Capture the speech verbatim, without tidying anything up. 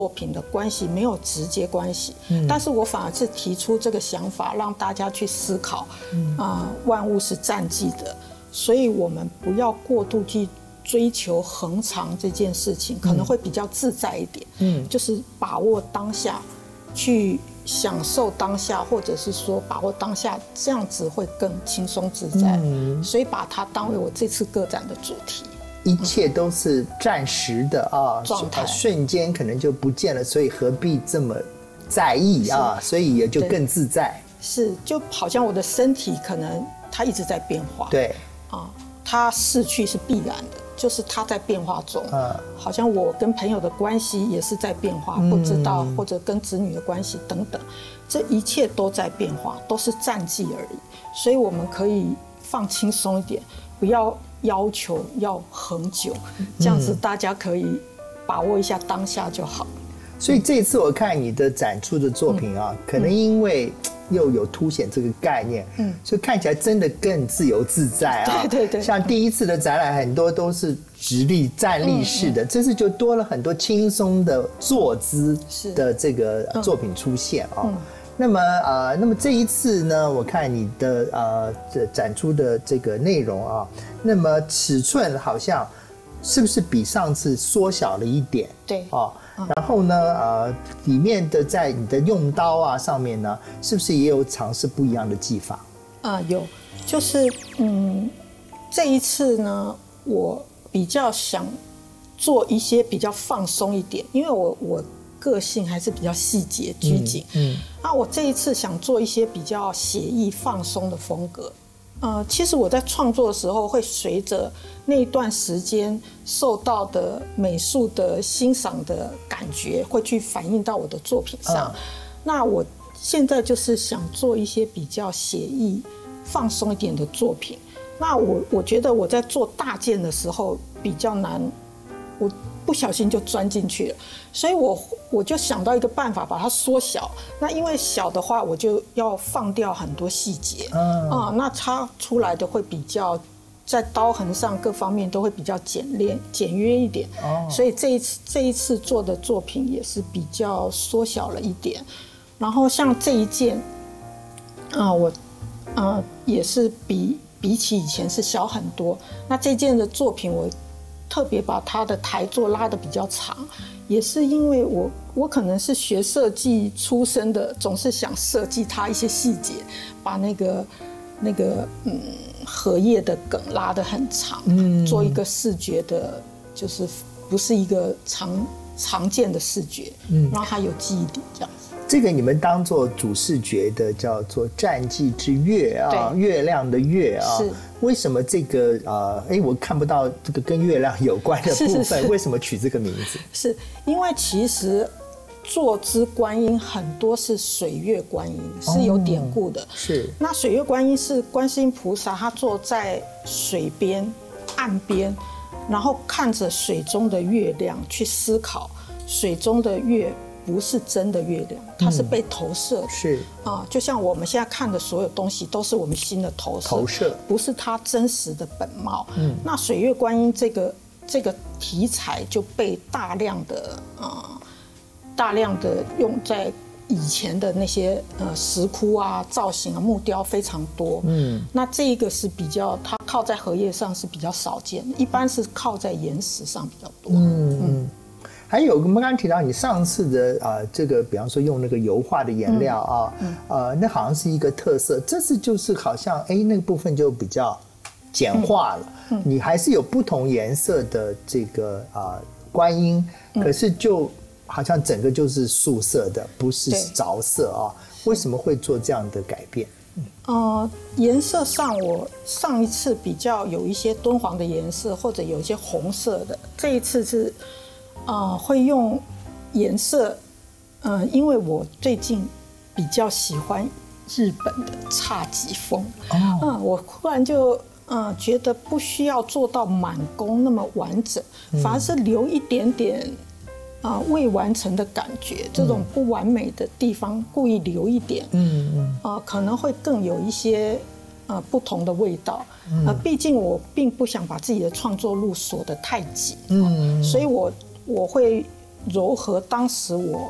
作品的关系没有直接关系，嗯、但是我反而是提出这个想法，让大家去思考，嗯呃、万物是暂寂的，所以我们不要过度去追求恒长这件事情，可能会比较自在一点，嗯，就是把握当下，去享受当下，或者是说把握当下，这样子会更轻松自在，嗯，所以把它当为我这次个展的主题。 一切都是暂时的啊， 状态瞬间可能就不见了，所以何必这么在意啊？所以也就更自在。 是，就好像我的身体可能它一直在变化， 对啊，它逝去是必然的，就是它在变化中。嗯，好像我跟朋友的关系也是在变化，不知道或者跟子女的关系等等，这一切都在变化，都是暂寂而已。所以我们可以放轻松一点，不要要求要很久，这样子大家可以把握一下当下就好。 所以这一次我看你的展出的作品啊，嗯、可能因为又有凸显这个概念，嗯，所以看起来真的更自由自在啊。 对对对。 像第一次的展览，很多都是直立站立式的，嗯嗯、这次就多了很多轻松的坐姿的这个作品出现啊。嗯嗯那么呃，那么这一次呢，我看你的呃这展出的这个内容啊，那么尺寸好像是不是比上次缩小了一点？ 对哦，嗯、然后呢呃，里面的在你的用刀啊上面呢，是不是也有尝试不一样的技法？ 啊、呃，有，就是嗯，这一次呢，我比较想做一些比较放松一点，因为我我。个性还是比较细节拘谨，嗯，那、嗯啊、我这一次想做一些比较写意放松的风格，呃，其实我在创作的时候会随着那一段时间受到的美术的欣赏的感觉，会去反映到我的作品上。嗯、那我现在就是想做一些比较写意、放松一点的作品。那我我觉得我在做大件的时候比较难，我。不小心就钻进去了，所以我我就想到一个办法，把它缩小。那因为小的话，我就要放掉很多细节，嗯啊，那它出来的会比较在刀痕上各方面都会比较简练、简约一点。哦，所以这一次这一次做的作品也是比较缩小了一点。然后像这一件，啊，我啊也是比比起以前是小很多。那这件的作品我。特别把它的台座拉得比较长，也是因为我我可能是学设计出身的，总是想设计它一些细节，把那个那个嗯荷叶的梗拉得很长，嗯，做一个视觉的，就是不是一个常常见的视觉，嗯，让它有记忆点这样子。 这个你们当做主视觉的叫做战绩之月啊，月亮的月啊。是。为什么这个呃，哎，我看不到这个跟月亮有关的部分，是是是为什么取这个名字？ 是因为其实坐姿观音很多是水月观音，是有典故的。哦、 是。 那水月观音是观世音菩萨，他坐在水边、岸边，然后看着水中的月亮去思考，水中的月。不是真的月亮，它是被投射的，嗯、 是啊，就像我们现在看的所有东西都是我们新的投射， 投射不是它真实的本貌。嗯，那水月观音这个这个题材就被大量的啊、呃、大量的用在以前的那些呃石窟啊、造型啊、木雕非常多。嗯，那这一个是比较它靠在荷叶上是比较少见，一般是靠在岩石上比较多。嗯嗯。 还有我们刚刚提到你上次的啊、呃，这个比方说用那个油画的颜料啊，嗯嗯、呃，那好像是一个特色。这次就是好像哎，那个部分就比较简化了。嗯嗯、你还是有不同颜色的这个啊、呃、观音，可是就好像整个就是素色的，不是着色啊。为什么会做这样的改变？ 呃，颜色上我上一次比较有一些敦煌的颜色，或者有一些红色的，这一次是。呃，会用颜色，嗯、呃，因为我最近比较喜欢日本的侘寂风，哦、嗯，我忽然就嗯、呃、觉得不需要做到满弓那么完整，嗯、反而是留一点点啊、呃、未完成的感觉，这种不完美的地方故意留一点，嗯嗯，啊、呃、可能会更有一些呃不同的味道，嗯、呃，毕竟我并不想把自己的创作路锁得太紧，嗯，所以我。我会糅合当时我